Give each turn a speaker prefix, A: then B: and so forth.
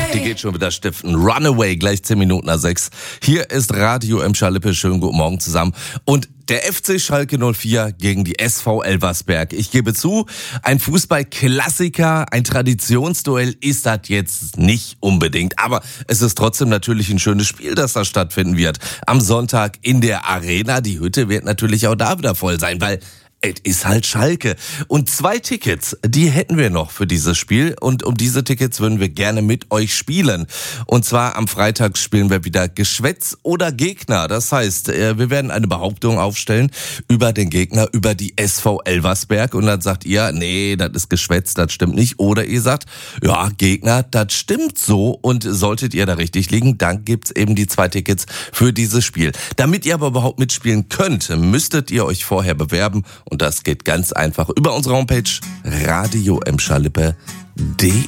A: Die geht schon wieder stiften. Runaway, gleich 10 Minuten nach 6. Hier ist Radio M. Schalippe. Schönen guten Morgen zusammen. Und der FC Schalke 04 gegen die SV Elversberg. Ich gebe zu, ein Fußballklassiker, ein Traditionsduell ist das jetzt nicht unbedingt. Aber es ist trotzdem natürlich ein schönes Spiel, das da stattfinden wird. Am Sonntag in der Arena. Die Hütte wird natürlich auch da wieder voll sein, weil es ist halt Schalke. Und 2 Tickets, die hätten wir noch für dieses Spiel. Und um diese Tickets würden wir gerne mit euch spielen. Und zwar am Freitag spielen wir wieder Geschwätz oder Gegner. Das heißt, wir werden eine Behauptung aufstellen über den Gegner, über die SV Elversberg. Und dann sagt ihr, nee, das ist Geschwätz, das stimmt nicht. Oder ihr sagt, ja, Gegner, das stimmt so. Und solltet ihr da richtig liegen, dann gibt's eben die 2 Tickets für dieses Spiel. Damit ihr aber überhaupt mitspielen könnt, müsstet ihr euch vorher bewerben. Und das geht ganz einfach über unsere Homepage radiomschalippe.de.